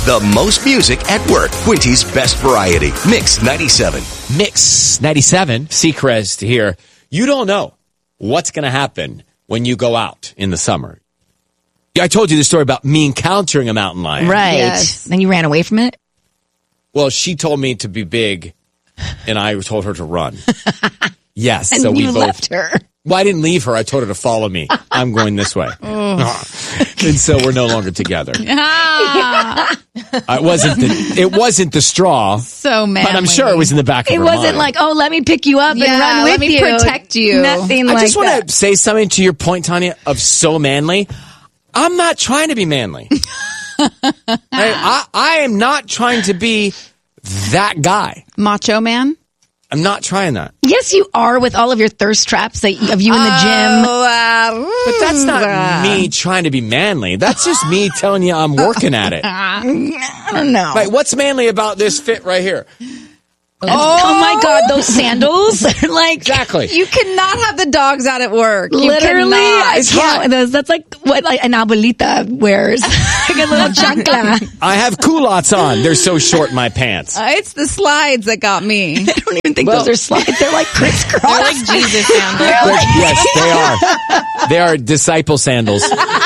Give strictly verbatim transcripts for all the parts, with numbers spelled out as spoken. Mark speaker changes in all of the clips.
Speaker 1: The most music at work. Quinty's best variety. Mix ninety-seven.
Speaker 2: Mix ninety-seven. Seacrest here. You don't know what's going to happen when you go out in the summer. I told you the story about me encountering a mountain lion.
Speaker 3: Right.
Speaker 4: Yes.
Speaker 3: Then you ran away from it?
Speaker 2: Well, she told me to be big, and I told her to run. Yes.
Speaker 3: And
Speaker 2: so we
Speaker 3: you
Speaker 2: both,
Speaker 3: left her.
Speaker 2: Well, I didn't leave her. I told her to follow me. I'm going this way. And so we're no longer together.
Speaker 4: Ah,
Speaker 2: Uh, it wasn't the it wasn't the straw,
Speaker 4: so manly.
Speaker 2: but I'm sure it was in the back of
Speaker 3: It
Speaker 2: her
Speaker 3: wasn't
Speaker 2: mind.
Speaker 3: like, oh, let me pick you up
Speaker 4: Yeah,
Speaker 3: and run with
Speaker 4: let me
Speaker 3: you.
Speaker 4: protect you.
Speaker 3: Nothing
Speaker 2: I
Speaker 3: like
Speaker 2: just want
Speaker 3: that.
Speaker 2: to say something to your point, Tanya, of so manly. I'm not trying to be manly. I, I, I am not trying to be that guy.
Speaker 4: Macho man.
Speaker 2: I'm not trying that.
Speaker 3: Yes, you are with all of your thirst traps that, of you in the gym.
Speaker 4: Oh, uh,
Speaker 2: But that's not me trying to be manly. That's just me telling you I'm working at it.
Speaker 3: I don't know.
Speaker 2: Like, what's manly about this fit right here?
Speaker 3: Oh, oh my God, those sandals are like
Speaker 2: Exactly.
Speaker 4: You cannot have the dogs out at work. You
Speaker 3: literally.
Speaker 4: cannot.
Speaker 3: I can't. Those, that's like what like an abuelita wears, like a little chancla.
Speaker 2: I have culottes on. They're so short, my pants.
Speaker 4: Uh, it's the slides that got me.
Speaker 3: I don't even think
Speaker 2: Well-
Speaker 3: those are slides. They're like crisscross.
Speaker 4: They're like Jesus sandals.
Speaker 2: They're- yes, they are. They are disciple sandals.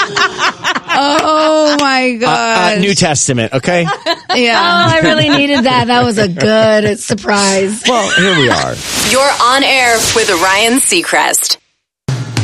Speaker 4: Oh my
Speaker 2: Uh,
Speaker 4: god!
Speaker 2: uh, New Testament, okay?
Speaker 4: yeah.
Speaker 3: Oh, I really needed that. That was a good surprise.
Speaker 2: Well, here we are.
Speaker 5: You're on air with Ryan Seacrest.